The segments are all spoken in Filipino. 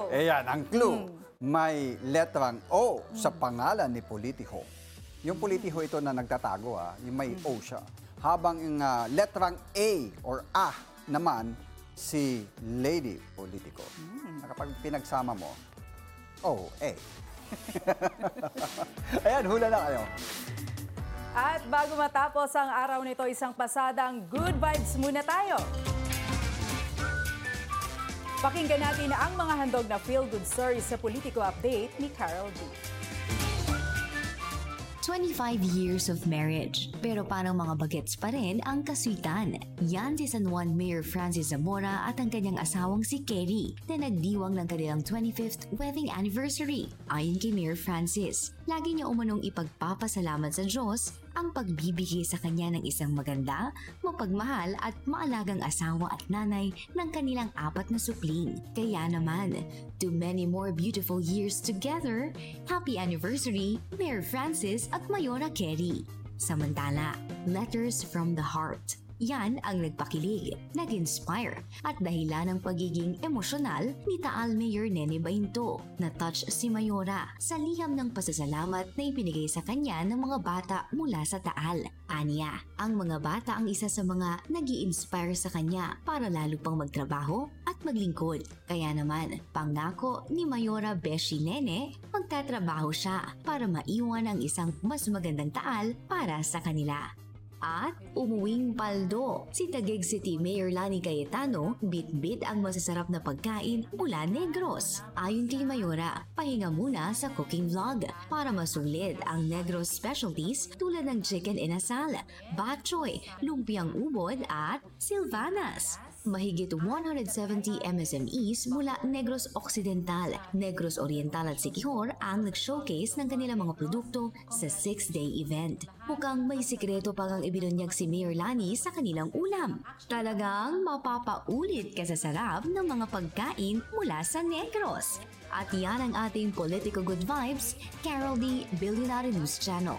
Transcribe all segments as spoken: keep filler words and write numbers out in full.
Ayan, ang clue. May letrang O sa pangalan ni politiko. Yung politiko ito na nagtatago, ah, yung may O siya. Habang yung ah, letrang A or A naman, si lady politiko. Kapag pinagsama mo, O, A. Ayan, hula na kayo. At bago matapos ang araw nito, isang pasadang good vibes muna tayo. Pakinggan natin ang mga handog na feel-good stories sa Politico Update ni Carol D. twenty-five years of marriage, pero parang mga bagets pa rin ang kaswitan. Yan si San Juan Mayor Francis Zamora at ang kanyang asawang si Kerry na nagdiwang ng kanilang twenty-fifth wedding anniversary. Ayon kay Mayor Francis, lagi niya umanong ipagpapasalamat sa Diyos ang pagbibigay sa kanya ng isang maganda, mapagmahal at maalagang asawa at nanay ng kanilang apat na supling. Kaya naman, to many more beautiful years together, happy anniversary, Mayor Francis at Mayora Kerry. Samantala, letters from the heart. Yan ang nagpakilig, nag-inspire at dahilan ng pagiging emosyonal ni Taal Mayor Nene Bahinto. Na-touch si Mayora sa liham ng pasasalamat na ibinigay sa kanya ng mga bata mula sa Taal. Aniya, ang mga bata ang isa sa mga nag-i-inspire sa kanya para lalo pang magtrabaho at maglingkod. Kaya naman, pangako ni Mayora Beshi Nene, magtatrabaho siya para maiwan ang isang mas magandang Taal para sa kanila. At umuwing paldo, si Taguig City Mayor Lani Cayetano bit-bit ang masasarap na pagkain mula Negros. Ayon kay Mayora, pahinga muna sa cooking vlog para masulit ang Negros specialties tulad ng chicken inasal, batchoy, lumpiang ubod at silvanas. Mahigit one hundred seventy M S M Es mula Negros Occidental, Negros Oriental at Siquijor ang nag-showcase ng kanilang mga produkto sa six-day event. Mukhang may sikreto pa ngang ibinunyag si Mayor Lani sa kanilang ulam. Talagang mapapaulit ka sa sarap ng mga pagkain mula sa Negros. At yan ang ating Politico Good Vibes, Carol D. Billionaire News Channel.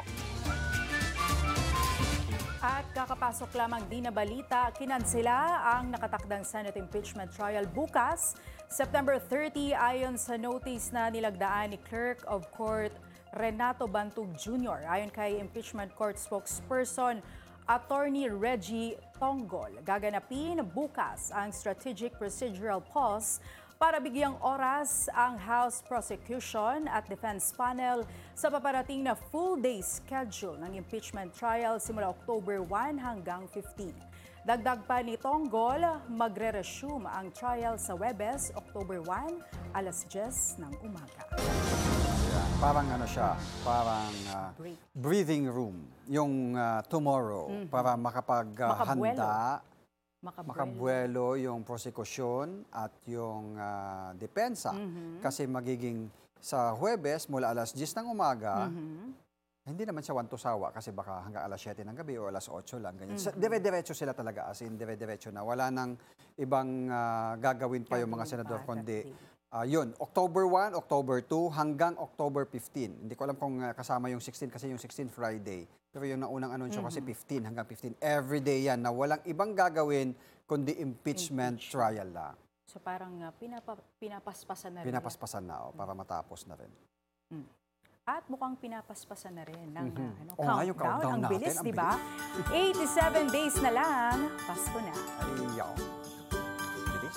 At kakapasok lamang din na balita, kinansela ang nakatakdang Senate impeachment trial bukas, September thirty, ayon sa notice na nilagdaan ni Clerk of Court Renato Bantug Junior Ayon kay impeachment court spokesperson Attorney Reggie Tonggol, gaganapin bukas ang strategic procedural pause para bigyang oras ang House Prosecution at Defense Panel sa paparating na full-day schedule ng impeachment trial simula October one hanggang fifteen. Dagdag pa ni Tonggol, magre-resume ang trial sa Huwebes, October one, alas diyes ng umaga. Ayan, parang ano siya, parang uh, breathing room yung uh, tomorrow mm-hmm. para makapaghanda. Makabuelo. Makabuelo yung prosekusyon at yung uh, depensa. Mm-hmm. Kasi magiging sa Huwebes mula alas diyes ng umaga, mm-hmm. hindi naman siya wantosawa kasi baka hanggang alas siyete ng gabi o alas otso lang. Ganyan. Mm-hmm. Dire-diretso sila talaga, as in dire-diretso na. Wala nang ibang uh, gagawin pa yung mga senador, kundi uh, yun, October one, October two, hanggang October fifteen. Hindi ko alam kung uh, kasama yung sixteen kasi yung sixteen Friday. Pero yung naunang anunsyo mm-hmm. kasi fifteen hanggang fifteen. Everyday yan na walang ibang gagawin kundi impeachment, impeachment. trial lang. So parang uh, pinapa, pinapaspasan na rin. Pinapaspasan na, oh, para matapos na rin. Mm. At mukhang pinapaspasan na rin ng mm-hmm. ano, oh, countdown. countdown. Ang natin, bilis, ang di ba? eighty-seven days na lang, Pasko na. Ayaw. Bilis.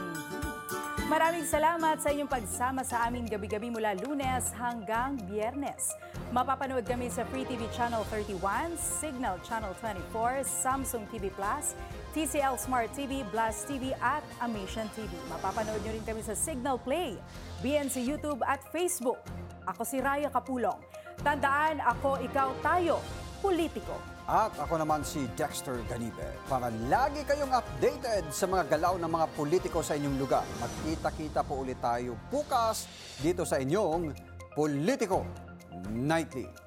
Maraming salamat sa inyong pagsama sa amin gabi-gabi mula Lunes hanggang Biyernes. Mapapanood kami sa Free T V Channel thirty-one, Signal Channel twenty-four, Samsung T V Plus, T C L Smart T V, Blast T V at Amishan T V. Mapapanood nyo rin kami sa Signal Play, B N C YouTube at Facebook. Ako si Raya Kapulong. Tandaan, ako, ikaw, tayo, Politico. At ako naman si Dexter Ganibe. Para lagi kayong updated sa mga galaw ng mga politiko sa inyong lugar. Magkita-kita po ulit tayo bukas dito sa inyong Politico Nightly.